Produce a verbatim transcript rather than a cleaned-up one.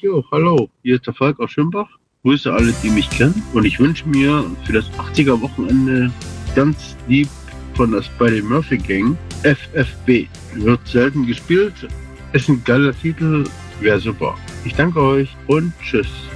Jo, hallo, hier ist der Falk aus Schönbach. Grüße alle, die mich kennen. Und ich wünsche mir für das achtziger-Wochenende ganz lieb von der Spidey Murphy Gang F F B. Wird selten gespielt, ist ein geiler Titel, wäre super. Ich danke euch und tschüss.